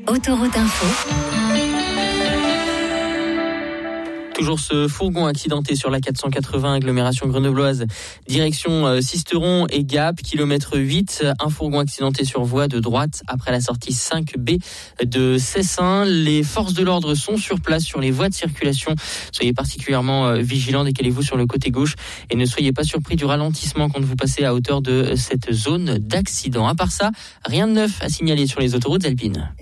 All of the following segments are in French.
Autoroute Info. Toujours ce fourgon accidenté sur la 480 agglomération grenobloise, direction Sisteron et Gap, kilomètre 8. Un fourgon accidenté sur voie de droite après la sortie 5B de Cessin. Les forces de l'ordre sont sur place sur les voies de circulation. Soyez particulièrement vigilants, décalez-vous sur le côté gauche et ne soyez pas surpris du ralentissement quand vous passez à hauteur de cette zone d'accident. À part ça, rien de neuf à signaler sur les autoroutes alpines.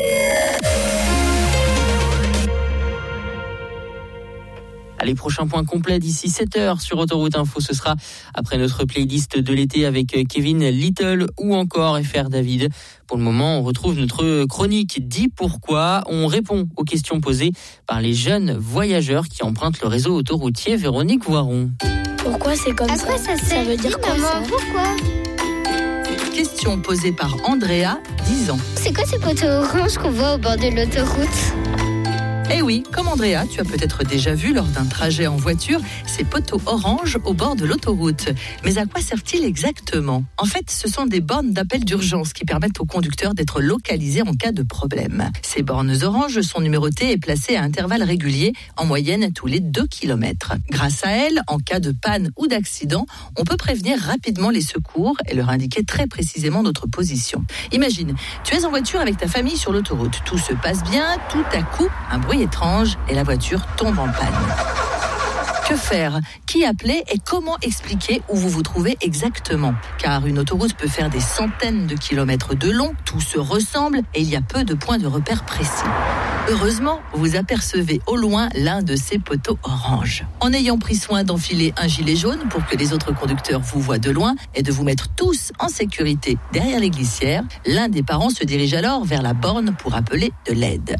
Allez, prochain point complet d'ici 7h sur Autoroute Info. Ce sera après notre playlist de l'été avec Kevin Little ou encore FR David. Pour le moment, on retrouve notre chronique Dis pourquoi. On répond aux questions posées par les jeunes voyageurs qui empruntent le réseau autoroutier. Véronique Voiron. Pourquoi c'est comme ça? Ça veut dire quoi ça? Pourquoi? Question posée par Andrea, 10 ans. C'est quoi ces poteaux oranges qu'on voit au bord de l'autoroute? Eh oui, comme Andrea, tu as peut-être déjà vu lors d'un trajet en voiture ces poteaux oranges au bord de l'autoroute. Mais à quoi servent-ils exactement? En fait, ce sont des bornes d'appel d'urgence qui permettent aux conducteurs d'être localisés en cas de problème. Ces bornes oranges sont numérotées et placées à intervalles réguliers, en moyenne tous les 2 km. Grâce à elles, en cas de panne ou d'accident, on peut prévenir rapidement les secours et leur indiquer très précisément notre position. Imagine, tu es en voiture avec ta famille sur l'autoroute. Tout se passe bien, tout à coup, un bruit étrange et la voiture tombe en panne. Que faire? Qui appeler et comment expliquer où vous vous trouvez exactement? Car une autoroute peut faire des centaines de kilomètres de long, tout se ressemble et il y a peu de points de repère précis. Heureusement, vous apercevez au loin l'un de ces poteaux oranges. En ayant pris soin d'enfiler un gilet jaune pour que les autres conducteurs vous voient de loin et de vous mettre tous en sécurité derrière les glissières, l'un des parents se dirige alors vers la borne pour appeler de l'aide.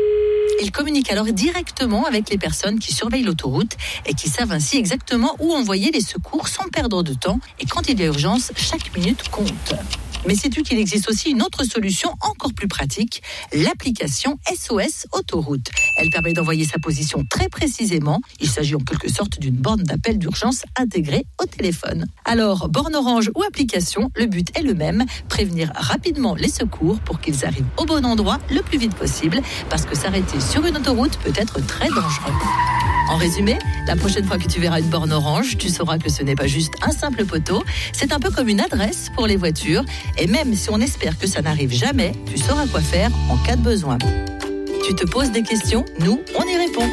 Il communique alors directement avec les personnes qui surveillent l'autoroute et qui savent ainsi exactement où envoyer les secours sans perdre de temps. Et quand il y a urgence, chaque minute compte. Mais sais-tu qu'il existe aussi une autre solution encore plus pratique, l'application SOS Autoroute. Elle permet d'envoyer sa position très précisément. Il s'agit en quelque sorte d'une borne d'appel d'urgence intégrée au téléphone. Alors, borne orange ou application, le but est le même, prévenir rapidement les secours pour qu'ils arrivent au bon endroit le plus vite possible, parce que s'arrêter sur une autoroute peut être très dangereux. En résumé, la prochaine fois que tu verras une borne orange, tu sauras que ce n'est pas juste un simple poteau, c'est un peu comme une adresse pour les voitures. Et même si on espère que ça n'arrive jamais, tu sauras quoi faire en cas de besoin. Tu te poses des questions, nous, on y répond.